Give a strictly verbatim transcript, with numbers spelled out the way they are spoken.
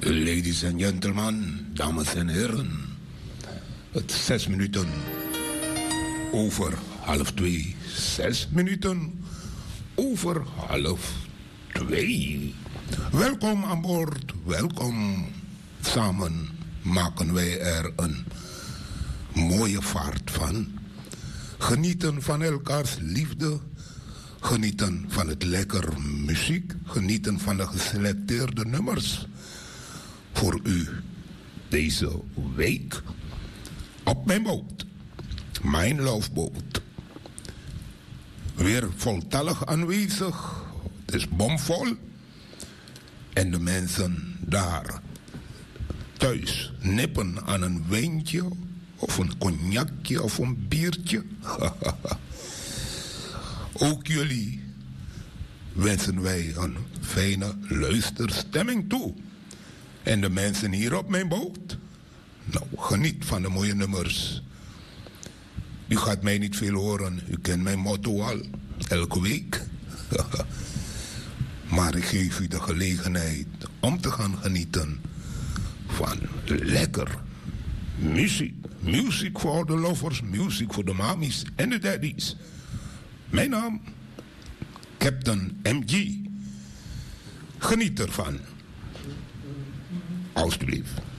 Ladies and gentlemen, dames en heren. Het zes minuten over half twee. Zes minuten over half twee. Welkom aan boord, welkom. Samen maken wij er een mooie vaart van. Genieten van elkaars liefde. Genieten van het lekker muziek. Genieten van de geselecteerde nummers. Voor u deze week op mijn boot. Mijn loofboot. Weer voltallig aanwezig. Het is bomvol. En de mensen daar thuis nippen aan een wijntje of een cognacje of een biertje. Ook jullie wensen wij een fijne luisterstemming toe. En de mensen hier op mijn boot. Nou, geniet van de mooie nummers. U gaat mij niet veel horen. U kent mijn motto al. Elke week. Maar ik geef u de gelegenheid om te gaan genieten van lekker muziek. Muziek voor de lovers, muziek voor de mamies en de daddies. Mijn naam, Captain M G. Geniet ervan. Alsjeblieft.